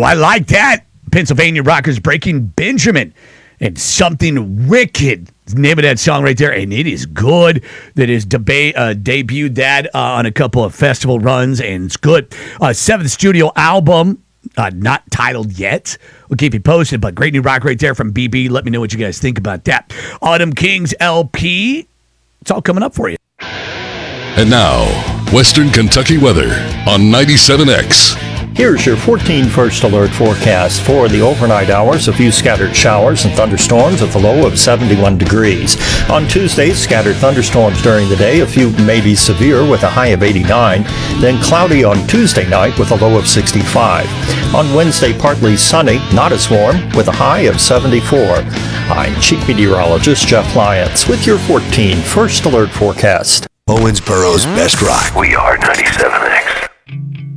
I like that. Pennsylvania Rockers Breaking Benjamin. And Something Wicked. The name of that song right there. And it is good. That is debuted that on a couple of festival runs. And it's good. Seventh studio album. Not titled yet. We'll keep you posted. But great new rock right there from BB. Let me know what you guys think about that. Autumn Kings LP. It's all coming up for you. And now, Western Kentucky weather on 97X. Here's your 14 First Alert forecast for the overnight hours. A few scattered showers and thunderstorms with a low of 71 degrees. On Tuesday, scattered thunderstorms during the day, a few maybe severe with a high of 89. Then cloudy on Tuesday night with a low of 65. On Wednesday, partly sunny, not as warm, with a high of 74. I'm Chief Meteorologist Jeff Lyons with your 14 First Alert forecast. Owensboro's best rock. We are 97X.